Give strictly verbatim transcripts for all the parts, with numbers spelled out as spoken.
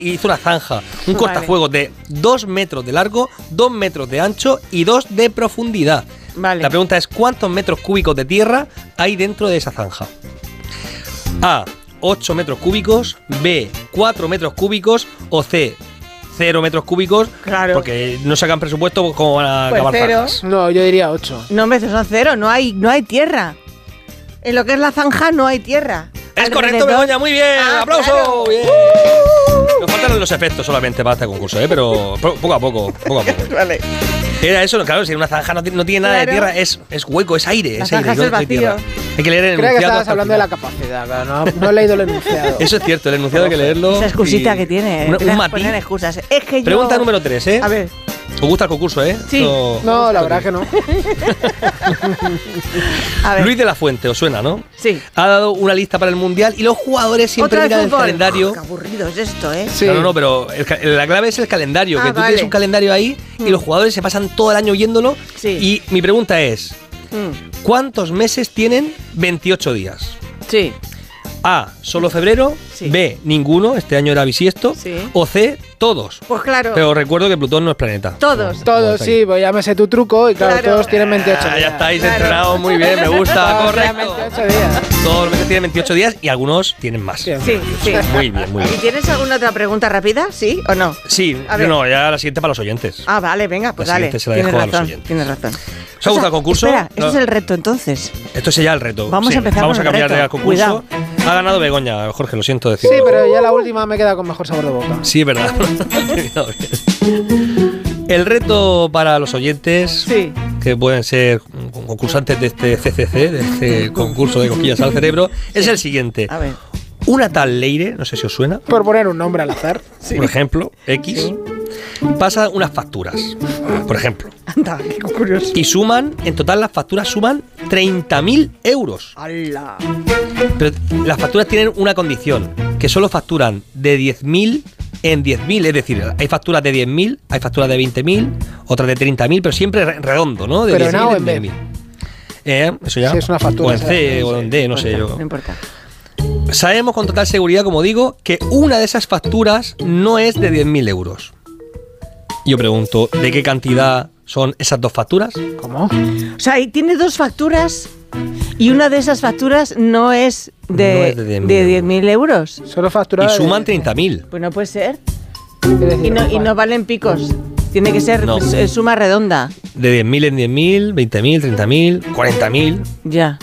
y hizo una zanja, un Vale. cortafuegos de dos metros de largo, dos metros de ancho y dos de profundidad. Vale. La pregunta es, ¿cuántos metros cúbicos de tierra hay dentro de esa zanja? A, ocho metros cúbicos, B, cuatro metros cúbicos o C, cero metros cúbicos. Claro. Porque no sacan presupuesto como van a Pues acabar cero. zanjas. No, yo diría ocho. No, hombre, son cero, no hay, no hay tierra. En lo que es la zanja no hay tierra. Es Alrededor- correcto, Begoña, muy bien. Ah, ¡Aplauso! claro. Bien. Nos faltan los efectos solamente para este concurso, ¿eh? Pero po- poco a poco, poco a poco. Vale. Era eso, claro, si en una zanja no, tiene- no tiene nada Claro. de tierra, es, es hueco, es aire, La es aire. zanja es no- el no hay vacío. tierra. Hay que leer el Creo que enunciado estabas hasta el hablando de la final. capacidad, claro, no, no he leído el enunciado. Eso es cierto, el enunciado hay que leerlo. Esa excusita y- que tiene. Un, te un dejas matiz. poner excusas. Es que yo... Pregunta número tres, ¿eh? A ver. ¿Os gusta el concurso, eh? Sí. Esto- No, la verdad que no. A ver. Luis de la Fuente, os suena, ¿no? Sí. Ha dado una lista para el Mundial y los jugadores siempre Otra vez miran el fútbol. calendario. Oh, qué aburrido es esto, ¿eh? Sí. No, no, no, pero el ca- la clave es el calendario, Ah, que tú vale. tienes un calendario ahí y Mm. los jugadores se pasan todo el año viéndolo. Sí. Y mi pregunta es, Mm. ¿cuántos meses tienen veintiocho días? Sí. A, solo febrero, Sí. B, ninguno, este año era bisiesto, Sí. o C, todos. Pues claro. Pero recuerdo que Plutón no es planeta. Todos. Como- como Todos, está sí, aquí. pues ya me sé tu truco y claro, Claro. todos tienen veintiocho Ah, días. ya estáis Claro. entrenados muy bien, me gusta, Todos tienen correcto. veintiocho días. Todos los meses tienen veintiocho días y algunos tienen más. Sí. Sí, sí. Muy bien, muy ¿Y bien. tienes alguna otra pregunta rápida? ¿Sí o no? Sí, A ver. no, ya la siguiente para los oyentes. Ah, vale, venga, pues La dale. siguiente se la Tienes dejo a los razón, oyentes. tienes razón. ¿Os ha gustado el concurso? Espera, eso No. es el reto entonces. Esto es ya el reto. Vamos a Sí, empezar Vamos con a el cambiar reto. de concurso. Cuidado. Ha ganado Begoña, Jorge, lo siento decir. Sí, pero ya la última me he quedado con mejor sabor de boca. Sí, es verdad. El reto para los oyentes, Sí. que pueden ser concursantes de este C C C, de este concurso de cosquillas al cerebro, es el siguiente. A ver. Una tal Leire, no sé si os suena, Por poner un nombre al azar. por ejemplo, X, pasa unas facturas, por ejemplo, Anda, qué curioso. y suman, en total las facturas suman treinta mil euros. ¡Hala! Pero las facturas tienen una condición, que solo facturan de diez mil en diez mil, es decir, hay facturas de diez mil, hay facturas de veinte mil, otras de treinta mil, pero siempre re- redondo, ¿no? De Pero en diez A mil o en B. diez mil. Eh, eso ya. Sí, es una factura, O en C ¿sabes? o en D, no sé yo. No importa. Sabemos con total seguridad, como digo, que una de esas facturas no es de diez mil euros. Yo pregunto, ¿de qué cantidad son esas dos facturas? ¿Cómo? O sea, ahí tiene dos facturas y una de esas facturas no es No de, es de diez mil de diez mil euros. Solo Y factura. suman treinta mil. Pues no puede ser. Es decir, Y no, y no valen picos. Tiene que ser No. pues, eh, suma redonda. De diez mil en diez mil, veinte mil, treinta mil, cuarenta mil. Ya.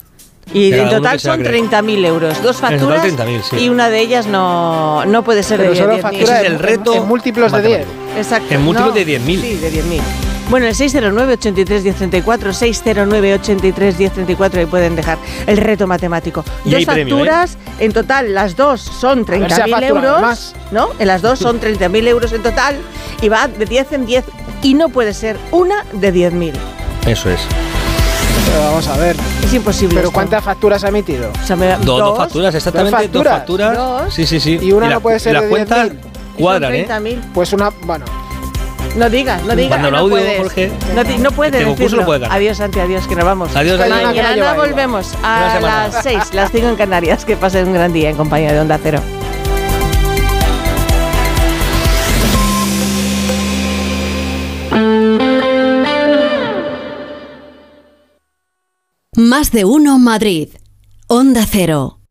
Y Cada en uno total que se va a son creer. treinta mil euros. Dos total facturas treinta mil, sí. y una de ellas no, no puede ser Pero de solo diez mil. factura Ese es en- el reto en, en múltiplos de diez. matemático. Exacto. En múltiplos No, de diez mil. Sí, de diez mil. Bueno, el seis cero nueve, ochenta y tres, diez treinta y cuatro, seis cero nueve, ochenta y tres, diez treinta y cuatro, ahí pueden dejar el reto matemático. Y Dos hay premio, facturas, en total las dos son ver si treinta ha mil facturado euros, más. ¿no? En las dos son treinta mil euros en total y va de diez en diez y no puede ser una de diez mil. Eso es. Pero vamos a ver. Es imposible. ¿Pero esto. cuántas facturas ha emitido? O sea, me da- Dos, dos facturas, exactamente. Dos facturas. facturas. Dos. Sí, sí, sí. Y una la- no puede ser Las de cuentas diez mil. cuadran, Son ¿eh? treinta mil. Pues una. Bueno. No digas, no digas. Manda un no audio, puedes. Jorge. No, di- no puedes Este concurso decirlo. lo puede ganar. Adiós, Santi, adiós, que nos vamos. Adiós, Es que hay adiós. una que no Mañana lleva ella. volvemos Una a semana. las seis, las cinco en Canarias. Que pasen un gran día en compañía de Onda Cero. Más de uno Madrid. Onda Cero.